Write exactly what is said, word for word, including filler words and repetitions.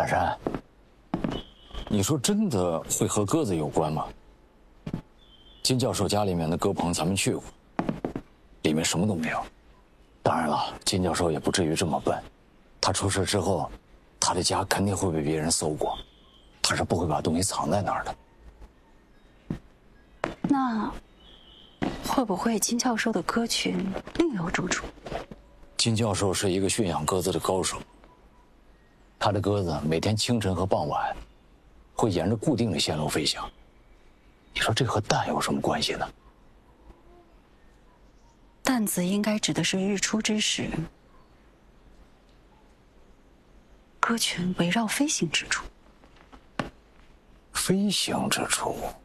大山，你说真的会和鸽子有关吗？金教授家里面的鸽棚咱们去过，里面什么都没有。当然了，金教授也不至于这么笨，他出事之后，他的家肯定会被别人搜过，他是不会把东西藏在那儿的。 那会不会金教授的鸽群另有住处？ 金教授是一个驯养鸽子的高手，他的鸽子每天清晨和傍晚会沿着固定的线路飞翔。你说这和蛋有什么关系呢？ 蛋子应该指的是日出之时，鸽群围绕飞行之处。 飞行之处。